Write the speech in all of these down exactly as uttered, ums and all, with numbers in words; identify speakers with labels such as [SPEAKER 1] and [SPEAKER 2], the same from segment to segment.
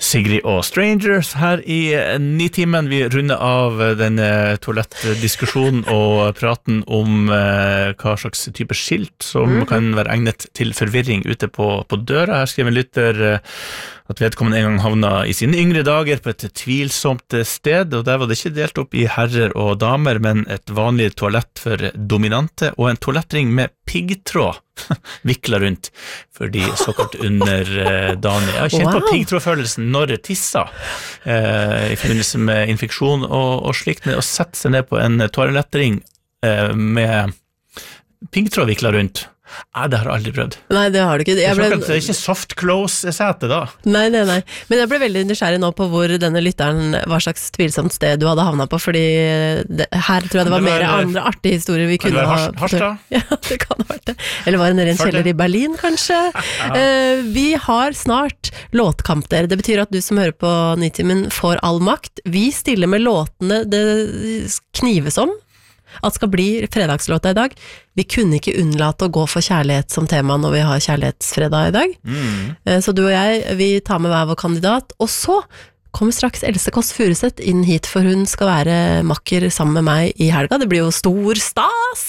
[SPEAKER 1] Sigrid og Strangers her i Nitimen. Vi runder av denne toalettdiskusjonen og praten om eh, hva slags type skilt som mm. kan være egnet til forvirring ute på, på døra. Her skriver en lytter eh, at vedkommende en gang havna i sine yngre dager på et tvilsomt sted, og der var det ikke delt opp i herrer og damer, men et vanlig toalett for dominante og en toalettring med piggtråd vikla rundt for de såkalt underdanige. Jeg har kjent wow. på piggtrådfølelsen når jeg tisser eh, i forbindelse med infeksjon og, og slikt, med å sette seg ned på en toalettring eh, med piggtråd vikla rundt. Nei, det har jeg aldri prøvd.
[SPEAKER 2] Nei, det har du ikke. Jeg
[SPEAKER 1] ble...
[SPEAKER 2] Det
[SPEAKER 1] er ikke soft close-sete da.
[SPEAKER 2] Nei, nei, nei. Men jeg ble veldig nysgjerrig nå på hvor denne lytteren, hva slags tvilsomt sted du hadde havnet på, fordi det, her tror jeg det var, det var mer andre artige historier vi kunne ha.
[SPEAKER 1] Det var Harstad?
[SPEAKER 2] Ja, det kan ha vært det. Eller var det nede i en kjeller i Berlin, kanskje? uh, vi har snart låtkamp der. Det betyr at du som hører på Nitimen får all makt. Vi stiller med låtene det knives om at skal bli fredagslåta i dag. Vi kunne ikke unnlate å gå for kjærlighet som tema når vi har kjærlighetsfredag i dag. Mm. Så du og jeg, vi tar med hver vår kandidat, og så kommer straks Else Kåss Furuseth inn hit, for hun skal være makker sammen med meg i helga. Det blir jo stor stas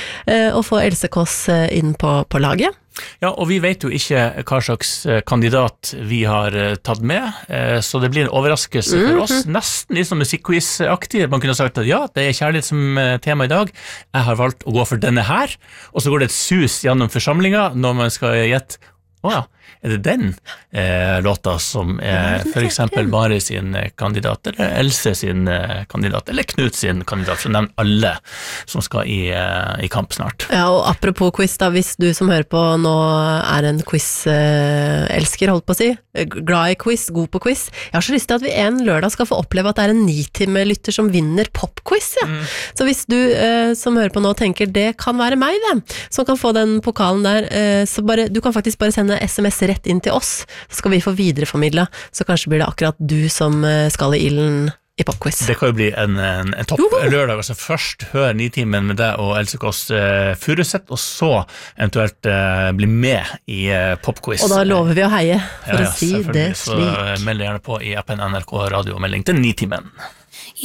[SPEAKER 2] å få Else Kåss inn på, på laget.
[SPEAKER 1] Ja, og vi vet jo ikke hva slags kandidat vi har tatt med, så det blir en overraskelse for oss. Nesten litt som musikkquiz-aktig. Man kunne sagt at ja, det er kjærlighet som tema i dag. Jeg har valgt å gå for denne her, og så går det et sus gjennom forsamlinga når man skal gjette. Åja, er det den eh, låta som er for eksempel Mari sin kandidat, eller Else sin eh, kandidat, eller Knut sin kandidat, for å nevne alle som skal i, eh, i kamp snart.
[SPEAKER 2] Ja, og apropos quiz da, hvis du som hører på nå er en quiz-elsker, eh, holdt på å si, glad i quiz, god på quiz, jeg har så lyst til at vi en lørdag skal få oppleve at det er en nitime-lytter som vinner popquiz, ja. Mm. Så hvis du eh, som hører på nå tenker, det kan være meg det, som kan få den pokalen der, eh, så bare, du kan faktisk bare sende sms rett inn til oss, så skal vi få videreformidla, så kanskje blir det akkurat du som skal i ilden i popquiz.
[SPEAKER 1] Det kan jo bli en, en, en topp lørdag, altså først hør Nitimen med deg og Else Kåss uh, Furuseth, og så eventuelt uh, bli med i uh, popquiz.
[SPEAKER 2] Og da lover vi å heie, for
[SPEAKER 1] ja, ja,
[SPEAKER 2] å si det slik.
[SPEAKER 1] Så uh, meld gjerne på i appen N R K Radio og melding til Nitimen.